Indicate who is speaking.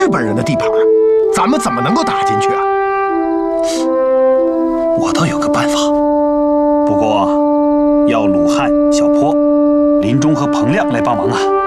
Speaker 1: 日本人的地盘，咱们怎么能够打进去啊？
Speaker 2: 我倒有个办法，不过要鲁汉、小坡、林中和彭亮来帮忙啊。